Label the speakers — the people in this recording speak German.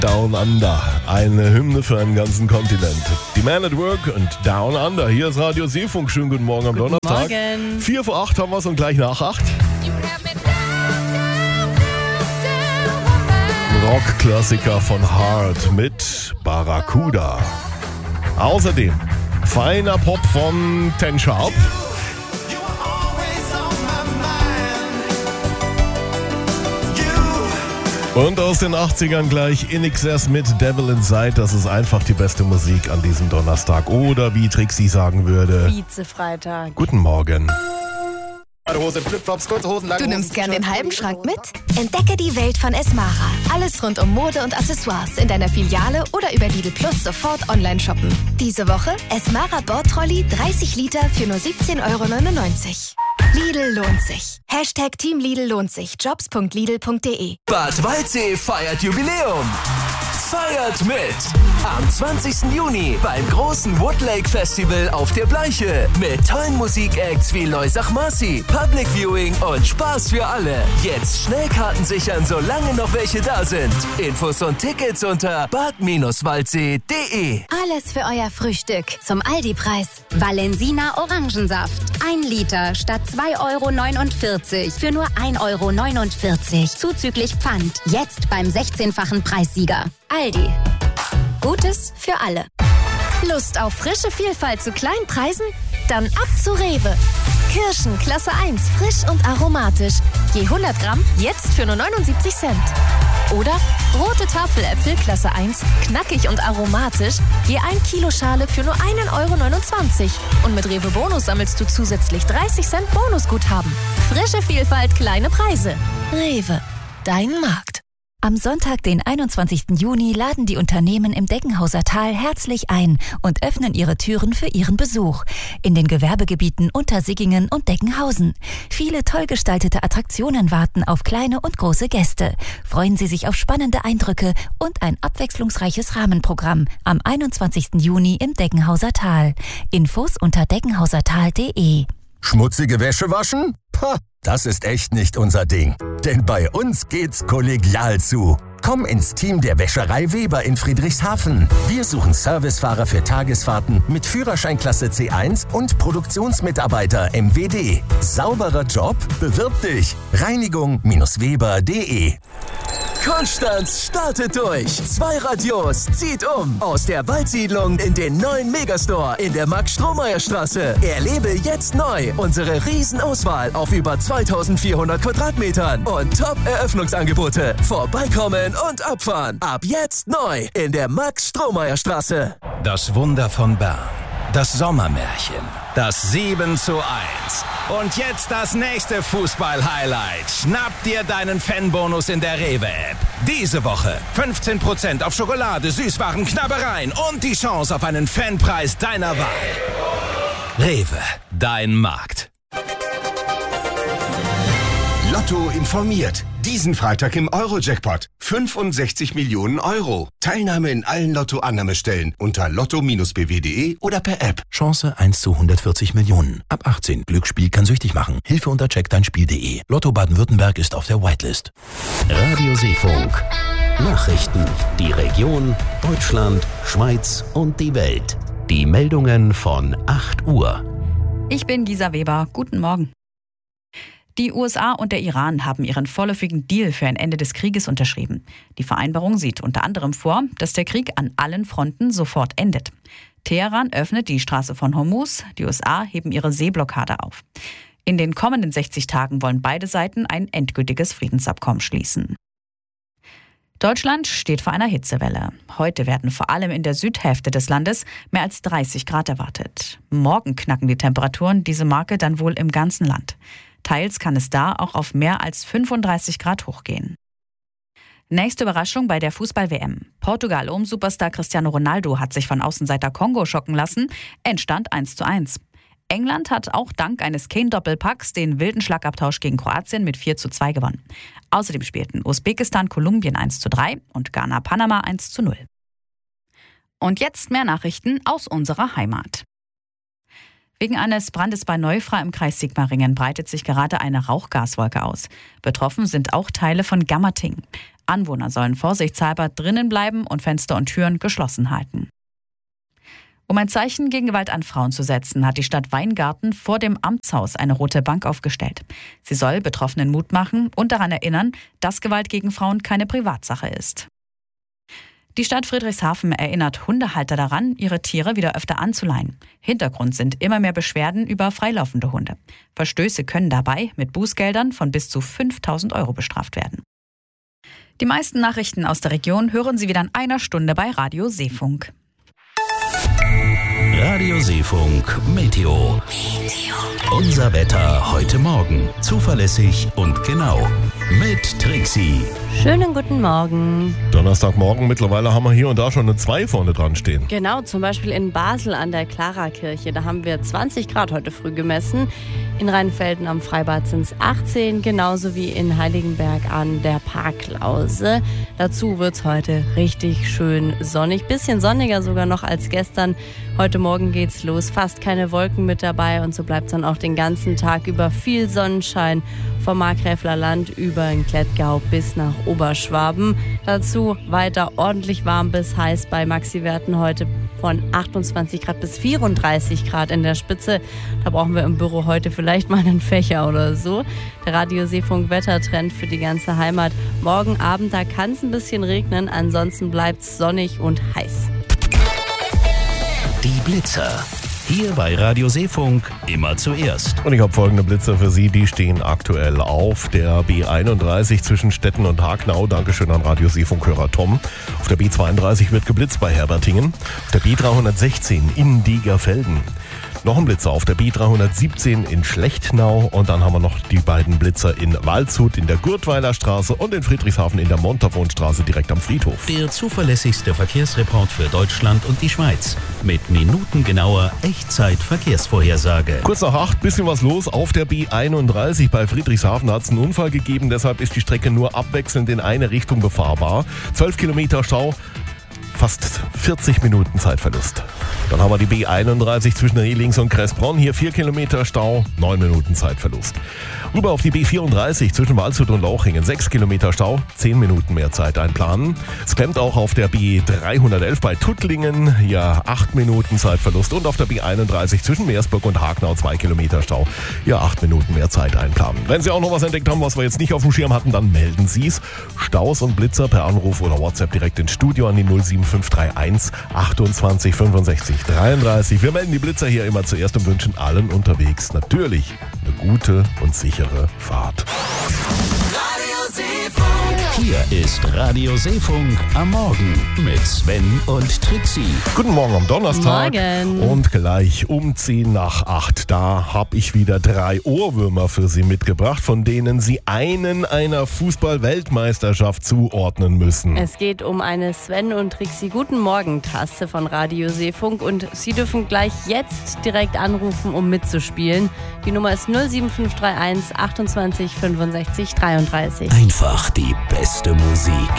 Speaker 1: Down Under, eine Hymne für einen ganzen Kontinent. Die Man at Work und Down Under. Hier ist Radio Seefunk. Schönen guten Morgen am Donnerstag.
Speaker 2: Morgen.
Speaker 1: 4 vor 8 haben wir es und gleich nach 8. Rockklassiker von Heart mit Barracuda. Außerdem feiner Pop von Ten Sharp. Und aus den 80ern gleich In Excess mit Devil Inside. Das ist einfach die beste Musik an diesem Donnerstag. Oder wie Trixie sagen würde,
Speaker 2: Vize-Freitag.
Speaker 1: guten Morgen.
Speaker 3: Hose, Flipflops, kurze Hosen, lange
Speaker 4: Du nimmst gern den halben Schrank mit? Entdecke die Welt von Esmara. Alles rund um Mode und Accessoires in deiner Filiale oder über Lidl Plus sofort online shoppen. Diese Woche Esmara Bordtrolley 30 Liter für nur 17,99 €. Lidl lohnt sich. Hashtag Team Lidl lohnt sich. Jobs.lidl.de.
Speaker 5: Bad Waldsee feiert Jubiläum. Feiert mit! Am 20. Juni beim großen Woodlake Festival auf der Bleiche. Mit tollen Musikacts wie Loisach Marci, Public Viewing und Spaß für alle. Jetzt Schnellkarten sichern, solange noch welche da sind. Infos und Tickets unter bad-waldsee.de.
Speaker 4: Alles für euer Frühstück zum Aldi-Preis.
Speaker 6: Valensina Orangensaft. 1 Liter statt 2,49 € für nur 1,49 € zuzüglich Pfand. Jetzt beim 16-fachen Preissieger.
Speaker 4: Aldi. Gutes für alle. Lust auf frische Vielfalt zu kleinen Preisen? Dann ab zu Rewe. Kirschen Klasse 1, frisch und aromatisch. Je 100 Gramm jetzt für nur 79 Cent. Oder rote Tafeläpfel Klasse 1, knackig und aromatisch. Je 1 Kilo Schale für nur 1,29 €. Und mit Rewe Bonus sammelst du zusätzlich 30 Cent Bonusguthaben. Frische Vielfalt, kleine Preise. Rewe, dein Markt.
Speaker 7: Am Sonntag, den 21. Juni, laden die Unternehmen im Deggenhauser Tal herzlich ein und öffnen ihre Türen für ihren Besuch. In den Gewerbegebieten Untersiggingen und Deggenhausen. Viele toll gestaltete Attraktionen warten auf kleine und große Gäste. Freuen Sie sich auf spannende Eindrücke und ein abwechslungsreiches Rahmenprogramm am 21. Juni im Deggenhauser Tal. Infos unter deggenhausertal.de.
Speaker 8: Schmutzige Wäsche waschen? Pah, das ist echt nicht unser Ding. Denn bei uns geht's kollegial zu. Komm ins Team der Wäscherei Weber in Friedrichshafen. Wir suchen Servicefahrer für Tagesfahrten mit Führerscheinklasse C1 und Produktionsmitarbeiter MWD. Sauberer Job? Bewirb dich. Reinigung-weber.de.
Speaker 5: Konstanz startet durch. 2 Radios zieht um. Aus der Waldsiedlung in den neuen Megastore in der Max-Strohmeier-Straße. Erlebe jetzt neu unsere Riesenauswahl auf über 2400 Quadratmetern und Top-Eröffnungsangebote. Vorbeikommen und abfahren. Ab jetzt neu in der Max-Strohmeier-Straße.
Speaker 9: Das Wunder von Bern. Das Sommermärchen. Das 7:1. Und jetzt das nächste Fußball-Highlight. Schnapp dir deinen Fanbonus in der Rewe-App. Diese Woche 15% auf Schokolade, Süßwaren, Knabbereien und die Chance auf einen Fanpreis deiner Wahl. Rewe, dein Markt.
Speaker 10: Lotto informiert. Diesen Freitag im Euro-Jackpot. 65 Millionen €. Teilnahme in allen Lotto-Annahmestellen unter lotto-bw.de oder per App.
Speaker 9: Chance 1 zu 140 Millionen. Ab 18. Glücksspiel kann süchtig machen. Hilfe unter checkdeinspiel.de. Lotto Baden-Württemberg ist auf der Whitelist.
Speaker 11: Radio Seefunk. Nachrichten. Die Region, Deutschland, Schweiz und die Welt. Die Meldungen von 8 Uhr.
Speaker 2: Ich bin Gisa Weber. Guten Morgen. Die USA und der Iran haben ihren vorläufigen Deal für ein Ende des Krieges unterschrieben. Die Vereinbarung sieht unter anderem vor, dass der Krieg an allen Fronten sofort endet. Teheran öffnet die Straße von Hormuz, die USA heben ihre Seeblockade auf. In den kommenden 60 Tagen wollen beide Seiten ein endgültiges Friedensabkommen schließen. Deutschland steht vor einer Hitzewelle. Heute werden vor allem in der Südhälfte des Landes mehr als 30 Grad erwartet. Morgen knacken die Temperaturen diese Marke dann wohl im ganzen Land. Teils kann es da auch auf mehr als 35 Grad hochgehen. Nächste Überraschung bei der Fußball-WM. Portugal um Superstar Cristiano Ronaldo hat sich von Außenseiter Kongo schocken lassen. Endstand 1:1. England hat auch dank eines Kane-Doppelpacks den wilden Schlagabtausch gegen Kroatien mit 4:2 gewonnen. Außerdem spielten Usbekistan Kolumbien 1:3 und Ghana Panama 1:0. Und jetzt mehr Nachrichten aus unserer Heimat. Wegen eines Brandes bei Neufra im Kreis Sigmaringen breitet sich gerade eine Rauchgaswolke aus. Betroffen sind auch Teile von Gammerting. Anwohner sollen vorsichtshalber drinnen bleiben und Fenster und Türen geschlossen halten. Um ein Zeichen gegen Gewalt an Frauen zu setzen, hat die Stadt Weingarten vor dem Amtshaus eine rote Bank aufgestellt. Sie soll Betroffenen Mut machen und daran erinnern, dass Gewalt gegen Frauen keine Privatsache ist. Die Stadt Friedrichshafen erinnert Hundehalter daran, ihre Tiere wieder öfter anzuleihen. Hintergrund sind immer mehr Beschwerden über freilaufende Hunde. Verstöße können dabei mit Bußgeldern von bis zu 5.000 € bestraft werden. Die meisten Nachrichten aus der Region hören Sie wieder in einer Stunde bei Radio Seefunk.
Speaker 11: Radio Seefunk Meteo. Unser Wetter heute Morgen. Zuverlässig und genau. Mit Trixie.
Speaker 12: Schönen guten Morgen.
Speaker 1: Donnerstagmorgen, mittlerweile haben wir hier und da schon eine 2 vorne dran stehen.
Speaker 12: Genau, zum Beispiel in Basel an der Klarakirche. Da haben wir 20 Grad heute früh gemessen. In Rheinfelden am Freibad sind es 18, genauso wie in Heiligenberg an der Parklause. Dazu wird es heute richtig schön sonnig. Bisschen sonniger sogar noch als gestern. Heute Morgen geht's los, fast keine Wolken mit dabei und so bleibt es dann auch den ganzen Tag über viel Sonnenschein vom Markgräfler Land über den Klettgau bis nach Oberschwaben. Dazu weiter ordentlich warm bis heiß bei Maxi-Werten heute von 28 Grad bis 34 Grad in der Spitze. Da brauchen wir im Büro heute vielleicht mal einen Fächer oder so. Der Radio Seefunk Wettertrend für die ganze Heimat. Morgen Abend, da kann es ein bisschen regnen, ansonsten bleibt es sonnig und heiß.
Speaker 11: Die Blitzer. Hier bei Radio Seefunk immer zuerst.
Speaker 1: Und ich habe folgende Blitzer für Sie, die stehen aktuell auf der B31 zwischen Stetten und Hagnau. Dankeschön an Radio Seefunk-Hörer Tom. Auf der B32 wird geblitzt bei Herbertingen. Auf der B316 in Diegerfelden. Noch ein Blitzer auf der B317 in Schlechtnau und dann haben wir noch die beiden Blitzer in Waldshut in der Gurtweiler Straße und in Friedrichshafen in der Montafonstraße direkt am Friedhof.
Speaker 11: Der zuverlässigste Verkehrsreport für Deutschland und die Schweiz mit minutengenauer Echtzeit-Verkehrsvorhersage.
Speaker 1: Kurz nach 8, bisschen was los auf der B31 bei Friedrichshafen hat es einen Unfall gegeben, deshalb ist die Strecke nur abwechselnd in eine Richtung befahrbar. 12 Kilometer Stau. Fast 40 Minuten Zeitverlust. Dann haben wir die B31 zwischen Rehlings und Kressbronn. Hier 4 Kilometer Stau, 9 Minuten Zeitverlust. Rüber auf die B34 zwischen Waldshut und Lauchringen. 6 Kilometer Stau, 10 Minuten mehr Zeit einplanen. Es klemmt auch auf der B311 bei Tuttlingen. Ja, 8 Minuten Zeitverlust. Und auf der B31 zwischen Meersburg und Hagnau 2 Kilometer Stau. Ja, 8 Minuten mehr Zeit einplanen. Wenn Sie auch noch was entdeckt haben, was wir jetzt nicht auf dem Schirm hatten, dann melden Sie es. Staus und Blitzer per Anruf oder WhatsApp direkt ins Studio an die 07531 28 65 33. Wir melden die Blitzer hier immer zuerst und wünschen allen unterwegs natürlich eine gute und sichere Fahrt.
Speaker 11: Hier ist Radio Seefunk am Morgen mit Sven und Trixie.
Speaker 1: Guten Morgen am Donnerstag.
Speaker 12: Morgen.
Speaker 1: Und gleich um 10 nach 8. Da habe ich wieder 3 Ohrwürmer für Sie mitgebracht, von denen Sie einen einer Fußball-Weltmeisterschaft zuordnen müssen.
Speaker 12: Es geht um eine Sven und Trixie Guten Morgen-Tasse von Radio Seefunk und Sie dürfen gleich jetzt direkt anrufen, um mitzuspielen. Die Nummer ist 07531 28 65 33.
Speaker 11: Einfach die beste Musik.